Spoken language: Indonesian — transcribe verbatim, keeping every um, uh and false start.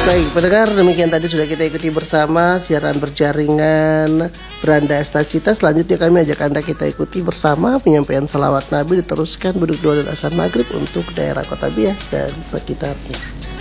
Baik, pendengar, demikian tadi sudah kita ikuti bersama siaran berjaringan Beranda Astacita. Selanjutnya kami ajak Anda kita ikuti bersama penyampaian salawat Nabi diteruskan beduk doa dan azan maghrib untuk daerah Kota Biak dan sekitarnya.